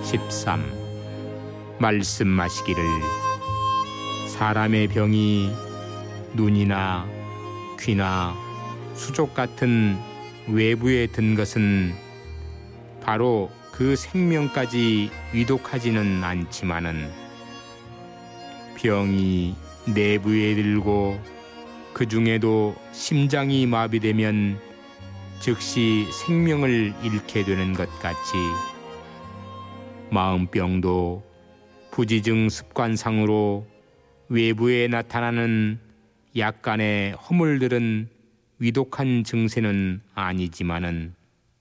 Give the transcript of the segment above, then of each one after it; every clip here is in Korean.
13. 말씀하시기를 사람의 병이 눈이나 귀나 수족 같은 외부에 든 것은 바로 그 생명까지 위독하지는 않지만은 병이 내부에 들고 그 중에도 심장이 마비되면 즉시 생명을 잃게 되는 것 같이 마음병도 부지증 습관상으로 외부에 나타나는 약간의 허물들은 위독한 증세는 아니지만은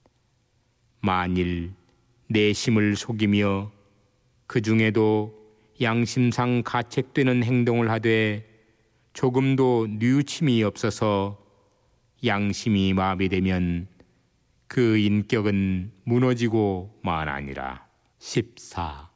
만일 내심을 속이며 그 중에도 양심상 가책되는 행동을 하되 조금도 뉘우침이 없어서 양심이 마비되면 그 인격은 무너지고 마나니라. 14.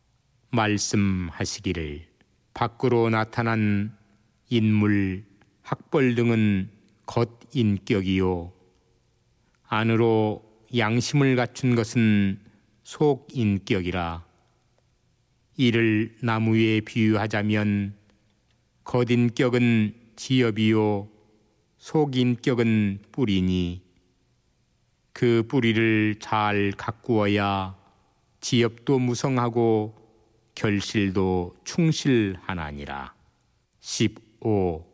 말씀하시기를 밖으로 나타난 인물, 학벌 등은 겉인격이요 안으로 양심을 갖춘 것은 속인격이라. 이를 나무에 비유하자면 겉인격은 지엽이요 속인격은 뿌리니 그 뿌리를 잘 가꾸어야 지엽도 무성하고 결실도 충실하나니라. 15.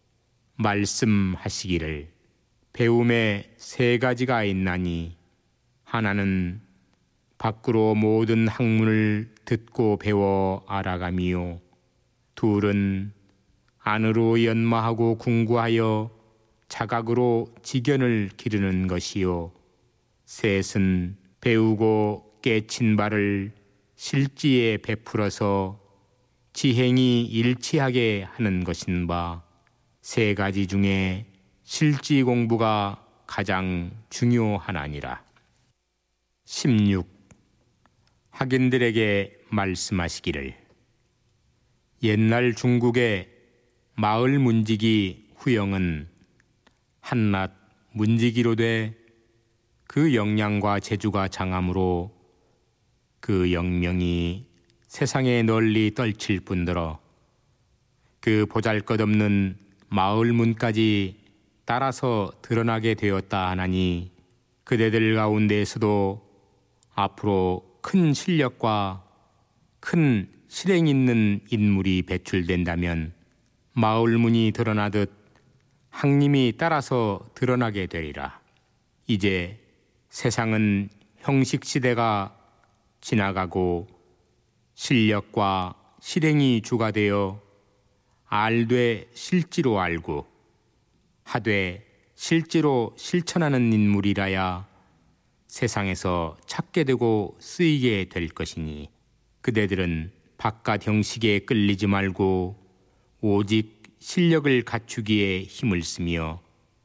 말씀하시기를 배움에 세 가지가 있나니 하나는 밖으로 모든 학문을 듣고 배워 알아가미요 둘은 안으로 연마하고 궁구하여 자각으로 지견을 기르는 것이요 셋은 배우고 깨친 바를 실지에 베풀어서 지행이 일치하게 하는 것인 바 세 가지 중에 실지 공부가 가장 중요하나니라. 16. 학인들에게 말씀하시기를 옛날 중국의 마을 문지기 후영은 한낱 문지기로 돼 그 역량과 재주가 장함으로 그 영명이 세상에 널리 떨칠 뿐더러 그 보잘것없는 마을 문까지 따라서 드러나게 되었다 하나니 그대들 가운데에서도 앞으로 큰 실력과 큰 실행 있는 인물이 배출된다면 마을 문이 드러나듯 학림이 따라서 드러나게 되리라. 이제 세상은 형식 시대가 지나가고 실력과 실행이 주가 되어 알되 실지로 알고 하되 실제로 실천하는 인물이라야 세상에서 찾게 되고 쓰이게 될 것이니 그대들은 바깥 형식에 끌리지 말고 오직 실력을 갖추기에 힘을 쓰며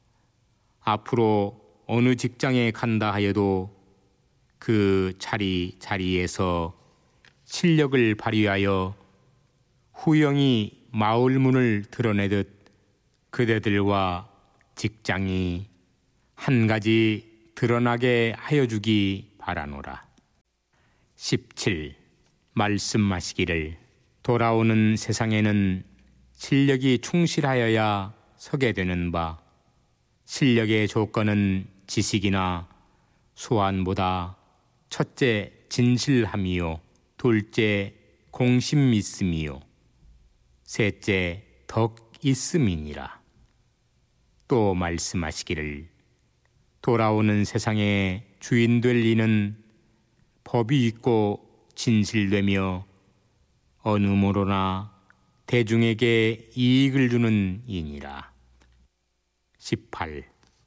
앞으로 어느 직장에 간다 하여도 그 자리에서 실력을 발휘하여 후영이 마을 문을 드러내듯 그대들과 직장이 한 가지 드러나게 하여 주기 바라노라. 17. 말씀하시기를 돌아오는 세상에는 실력이 충실하여야 서게 되는 바 실력의 조건은 지식이나 수완보다 첫째 진실함이요 둘째 공심 있음이요 셋째 덕 있음이니라. 또 말씀하시기를 돌아오는 세상에 주인 될 이는 법이 있고 진실되며 어느 모로나 대중에게 이익을 주는 이니라. 18.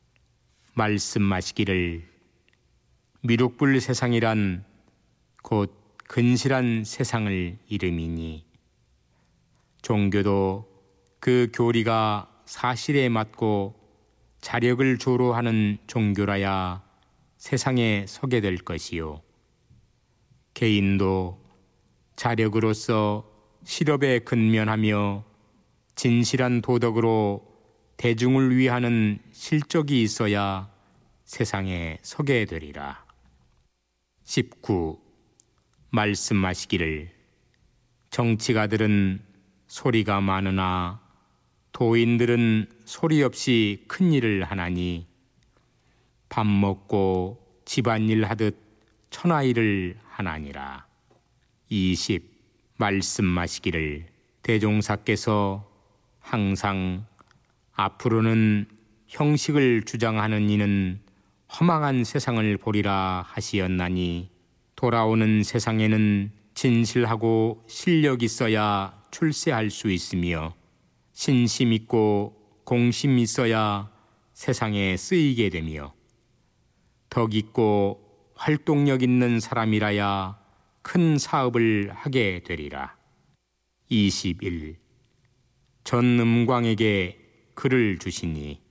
말씀하시기를 미륵불 세상이란 곧 근실한 세상을 이름이니 종교도 그 교리가 사실에 맞고 자력을 조로하는 종교라야 세상에 서게 될 것이요 개인도 자력으로서 실업에 근면하며 진실한 도덕으로 대중을 위하는 실적이 있어야 세상에 서게 되리라. 19. 말씀하시기를 정치가들은 소리가 많으나 도인들은 소리 없이 큰 일을 하나니 밥 먹고 집안일 하듯 천하일을 하나니라. 20. 말씀하시기를 대종사께서 항상 앞으로는 형식을 주장하는 이는 허망한 세상을 보리라 하시었나니 돌아오는 세상에는 진실하고 실력 있어야 출세할 수 있으며 신심 있고 공심 있어야 세상에 쓰이게 되며 덕 있고 활동력 있는 사람이라야 큰 사업을 하게 되리라. 21. 전음광에게 글을 주시니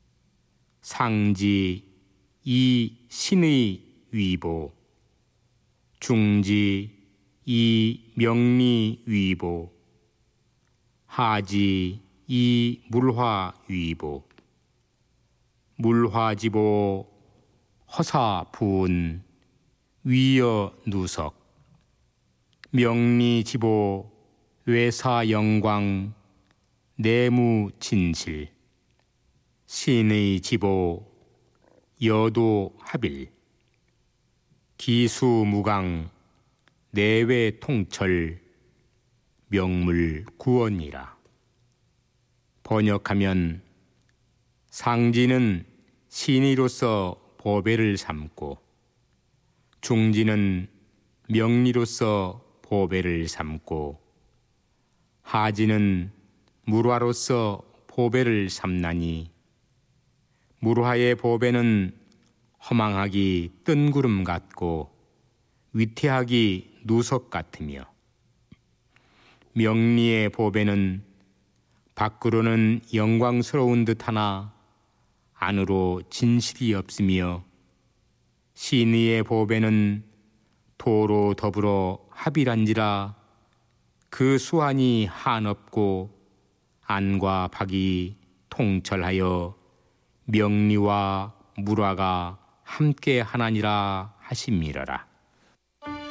상지 이 신의 위보, 중지 이 명리 위보, 하지 이 물화 위보, 물화지보 허사부은 위여 누석, 명리지보 외사영광 내무진실, 신의 지보 여도합일, 기수무강 내외통철 명물구원이라. 번역하면 상지는 신의로서 보배를 삼고 중지는 명리로서 보배를 삼고 하지는 물화로서 보배를 삼나니 물화의 보배는 허망하기 뜬구름 같고 위태하기 누석 같으며 명리의 보배는 밖으로는 영광스러운 듯하나 안으로 진실이 없으며 신의의 보배는 도로 더불어 합일한지라 그 수완이 한없고 안과 박이 통철하여 명리와 물화가 함께 하나니라 하심이러라.